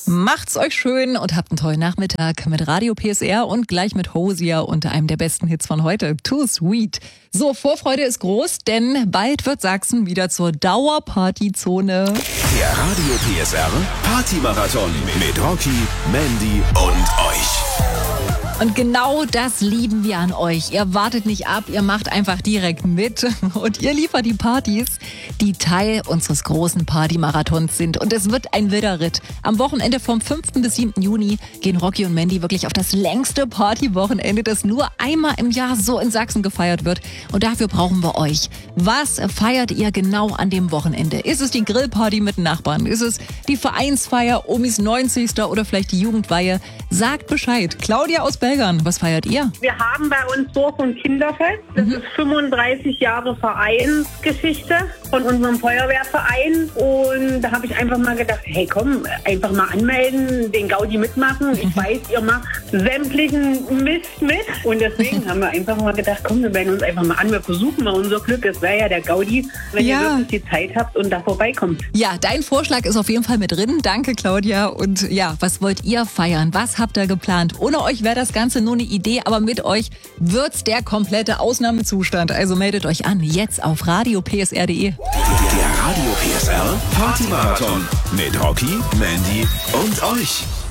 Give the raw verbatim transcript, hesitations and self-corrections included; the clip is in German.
Macht's euch schön und habt einen tollen Nachmittag mit Radio P S R und gleich mit Hosier und einem der besten Hits von heute, Too Sweet. So, Vorfreude ist groß, denn bald wird Sachsen wieder zur Dauerpartyzone. Der Radio P S R Partymarathon mit Rocky, Mandy und euch. Und genau das lieben wir an euch. Ihr wartet nicht ab, ihr macht einfach direkt mit und ihr liefert die Partys, die Teil unseres großen Partymarathons sind. Und es wird ein wilder Ritt. Am Wochenende vom fünften bis siebten Juni gehen Rocky und Mandy wirklich auf das längste Partywochenende, das nur einmal im Jahr so in Sachsen gefeiert wird. Und dafür brauchen wir euch. Was feiert ihr genau an dem Wochenende? Ist es die Grillparty mit den Nachbarn? Ist es die Vereinsfeier, Omis neunzigsten oder vielleicht die Jugendweihe? Sagt Bescheid. Claudia aus Belgern, was feiert ihr? Wir haben bei uns Dorf- und Kinderfest. Das mhm. ist fünfunddreißig Jahre Vereinsgeschichte von unserem Feuerwehrverein. Und da habe ich einfach mal gedacht, hey komm, einfach mal anmelden, den Gaudi mitmachen. Ich weiß, ihr macht sämtlichen Mist mit. Und deswegen haben wir einfach mal gedacht, komm, wir melden uns einfach mal an. Wir versuchen mal unser Glück. Es wäre ja der Gaudi, wenn ja. ihr wirklich die Zeit habt und da vorbeikommt. Ja, dein Vorschlag ist auf jeden Fall mit drin. Danke, Claudia. Und ja, was wollt ihr feiern? Was habt ihr geplant? Ohne euch wäre das Ganze nur eine Idee, aber mit euch wird's der komplette Ausnahmezustand. Also meldet euch an, jetzt auf radio p s r punkt d e. Der Radio P S R Partymarathon mit Rocky, Mandy und euch.